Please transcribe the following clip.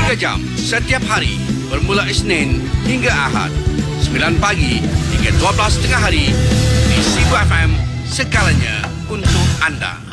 3 jam setiap hari bermula Isnin hingga Ahad 9 pagi hingga 12 tengah hari di Sibu FM, segalanya untuk anda.